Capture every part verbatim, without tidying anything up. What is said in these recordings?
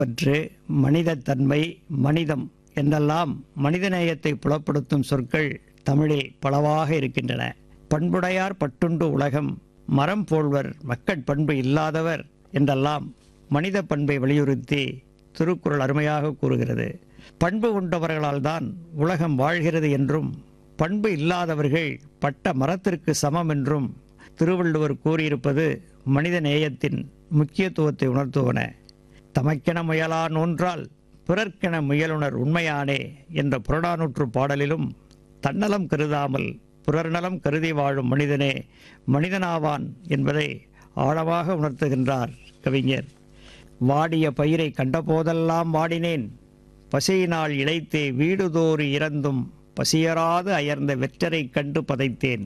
பற்று, மனிதத்தன்மை, மனிதம் என்றெல்லாம் மனிதநேயத்தை புலப்படுத்தும் சொற்கள் தமிழில் பலவாக இருக்கின்றன. பண்புடையார் பட்டுண்டு உலகம், மரம் போல்வர் மக்கட் பண்பு இல்லாதவர் என்றெல்லாம் மனித பண்பை வலியுறுத்தி திருக்குறள் அருமையாக கூறுகிறது. பண்பு கொண்டவர்களால் தான் உலகம் வாழ்கிறது என்றும், பண்பு இல்லாதவர்கள் பட்ட மரத்திற்கு சமம் என்றும் திருவள்ளுவர் கூறியிருப்பது மனித நேயத்தின் முக்கியத்துவத்தை உணர்த்துவன. தமக்கென முயலா நோன்றால் பிறர்க்கென முயலுணர் உண்மையானே என்ற புறநானூற்று பாடலிலும் தன்னலம் கருதாமல் பிறர் நலம் கருதி வாழும் மனிதனே மனிதனாவான் என்பதை ஆழமாக உணர்த்துகின்றார் கவிஞர். வாடிய பயிரை கண்டபோதெல்லாம் வாடினேன், பசியினால் இளைத்தே வீடுதோறு இறந்தும் பசியராது அயர்ந்த வெற்றரை கண்டு பதைத்தேன்,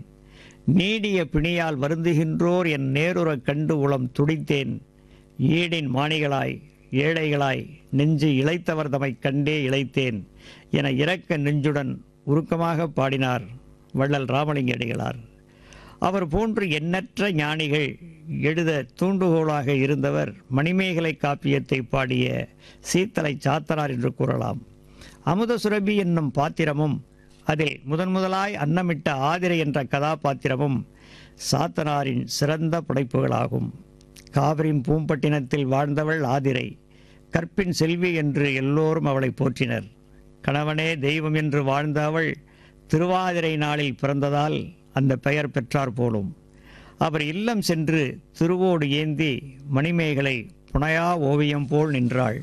நீடிய பிணியால் வருந்துகின்றோர் என் நேருறக் கண்டு உளம் துடித்தேன், ஈடின் மாணிகளாய் ஏழைகளாய் நெஞ்சு இளைத்தவர் தமை கண்டே இளைத்தேன் என இரக்க நெஞ்சுடன் உருக்கமாக பாடினார் வள்ளல் ராமலிங்க அடிகளார். அவர் போன்று எண்ணற்ற ஞானிகள் எழுத தூண்டுகோலாக இருந்தவர் மணிமேகலை காப்பியத்தை பாடிய சீத்தலை சாத்தனார் என்று கூறலாம். அமுத சுரபி என்னும் பாத்திரமும் அதில் முதன் முதலாய் அன்னமிட்ட ஆதிரை என்ற கதாபாத்திரமும் சாத்தனாரின் சிறந்த படைப்புகளாகும். காவிரியின் பூம்பட்டினத்தில் வாழ்ந்தவள் ஆதிரை, கற்பின் செல்வி என்று எல்லோரும் அவளை போற்றினர். கணவனே தெய்வம் என்று வாழ்ந்த அவள் திருவாதிரை நாளில் பிறந்ததால் அந்த பெயர் பெற்றார் போலும். அவர் இல்லம் சென்று திருவோடு ஏந்தி மணிமேகலை புனையா ஓவியம் போல் நின்றாள்.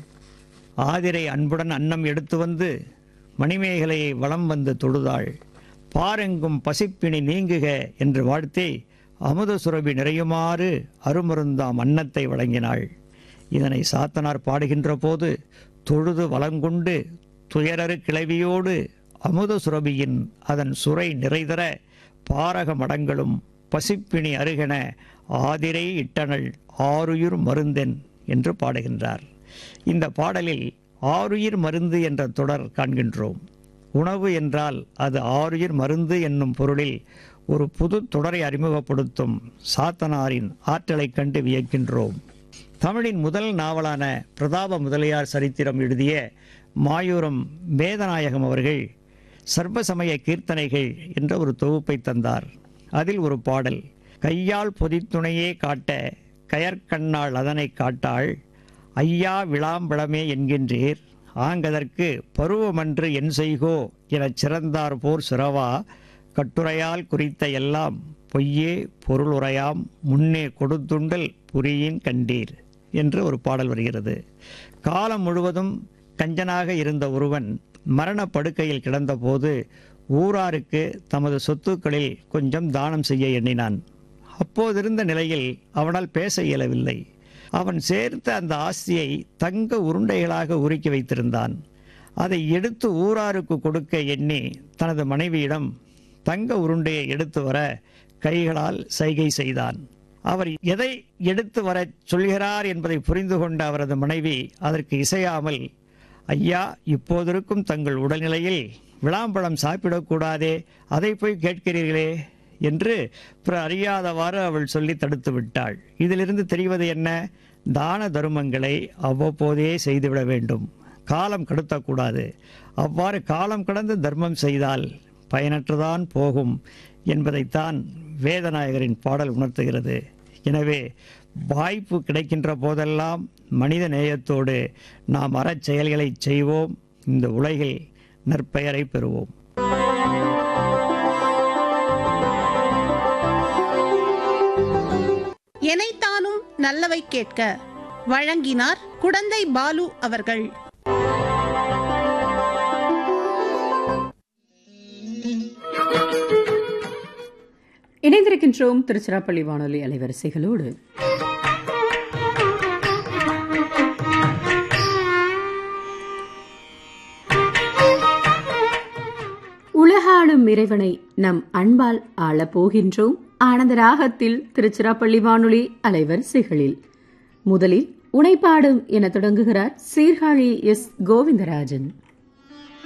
ஆதிரை அன்புடன் அன்னம் எடுத்து வந்து மணிமேகலையை வலம் வந்து தொழுதாள். பாரெங்கும் பசிப்பிணி நீங்குக என்று வாழ்த்தி அமுத சுரபி நிறையுமாறு அருமருந்தாம் அன்னத்தை வழங்கினாள். இதனை சாத்தனார் பாடுகின்ற போது தொழுது வளங்கொண்டு துயரறு கிளவியோடு அமுத சுரபியின் அதன் சுரை நிறைதர பாரக மடங்களும் பசிப்பிணி அருகென ஆதிரை இட்டனள் ஆருயிர் மருந்தென் என்று பாடுகின்றார். இந்த பாடலில் ஆருயிர் மருந்து என்ற தொடர் காண்கின்றோம். உணவு என்றால் அது ஆருயிர் மருந்து என்னும் பொருளில் ஒரு புது தொடரை அறிமுகப்படுத்தும் சாத்தனாரின் ஆற்றலை கண்டு வியக்கின்றோம். தமிழின் முதல் நாவலான பிரதாப முதலியார் சரித்திரம் எழுதிய மாயூரம் வேதநாயகம் அவர்கள் சர்வசமய கீர்த்தனைகள் என்ற ஒரு தொகுப்பை தந்தார். அதில் ஒரு பாடல், கையால் பொதித்துணையே காட்ட கயற்கண்ணாள் அதனை காட்டாள், ஐயா விளாம்பழமே என்கின்றீர், ஆங்கதற்கு பருவமன்று என் செய்கோ எனச் சிறந்தார் போர் சிறவா, கட்டுரையால் குறித்த எல்லாம் பொய்யே பொருளுரையாம் முன்னே கொடுத்துண்டல் புரியின் கண்டீர் என்று ஒரு பாடல் வருகிறது. காலம் முழுவதும் கஞ்சனாக இருந்த ஒருவன் மரணப்படுக்கையில் கிடந்தபோது ஊராருக்கு தமது சொத்துக்களில் கொஞ்சம் தானம் செய்ய எண்ணினான். அப்போதிருந்த நிலையில் அவனால் பேச இயலவில்லை. அவன் சேர்த்த அந்த ஆஸ்தியை தங்க உருண்டைகளாக உருக்கி வைத்திருந்தான். அதை எடுத்து ஊராருக்கு கொடுக்க எண்ணி தனது மனைவியிடம் தங்க உருண்டையை எடுத்து வர கைகளால் சைகை செய்தான். அவர் எதை எடுத்து வர சொல்கிறார் என்பதை புரிந்து கொண்ட அவரது மனைவி அதற்கு இசையாமல், ஐயா இப்போதிருக்கும் தங்கள் உடல்நிலையில் விளாம்பழம் சாப்பிடக்கூடாதே, அதை போய் கேட்கிறீர்களே என்று பிற அறியாதவாறு அவள் சொல்லி தடுத்து விட்டாள். இதிலிருந்து தெரிவது என்ன? தான தருமங்களை அவ்வப்போதே செய்துவிட வேண்டும், காலம் கடத்தக்கூடாது. அவ்வாறு காலம் கடந்து தர்மம் செய்தால் பயனற்றுதான் போகும் என்பதைத்தான் வேதநாயகரின் பாடல் உணர்த்துகிறது. எனவே வாய்ப்பு கிடைக்கின்ற போதெல்லாம் மனித நேயத்தோடு நாம் அறச் செயல்களை செய்வோம், இந்த உலகில் நற்பெயரை பெறுவோம். எனைத்தானும் நல்லவை கேட்க வழங்கினார் குடந்தை பாலு அவர்கள். இணைந்திருக்கின்றோம் திருச்சிராப்பள்ளி வானொலி அலைவரிசைகளோடு. உலகாடும் இறைவனை நம் அன்பால் ஆளப் போகின்றோம் ஆனந்த ராகத்தில் திருச்சிராப்பள்ளி வானொலி அலைவரிசைகளில். முதலில் உனைப்பாடும் என தொடங்குகிறார் சீர்காழி எஸ் கோவிந்தராஜன்.